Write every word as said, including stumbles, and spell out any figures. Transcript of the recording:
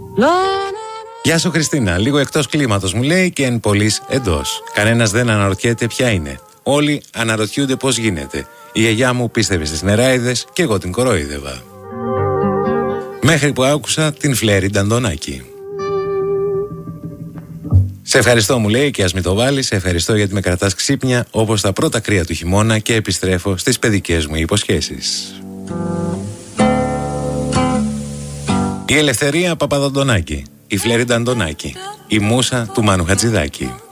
Γεια σου Χριστίνα, λίγο εκτός κλίματος μου λέει και εν πολλής εντός. Κανένας δεν αναρωτιέται ποια είναι. Όλοι αναρωτιούνται πώς γίνεται. Η γιαγιά μου πίστευε στις νεράιδες και εγώ την κορόιδευα. Μέχρι που άκουσα την Φλέρη Νταντονάκη. Σε ευχαριστώ μου λέει και ας μην το βάλεις. Σε ευχαριστώ γιατί με κρατάς ξύπνια όπως τα πρώτα κρύα του χειμώνα και επιστρέφω στις παιδικές μου υποσχέσεις. Η Ελευθερία Παπαδαντονάκη, η Φλέρη Νταντονάκη, η Μούσα του Μάνου Χατζηδάκη.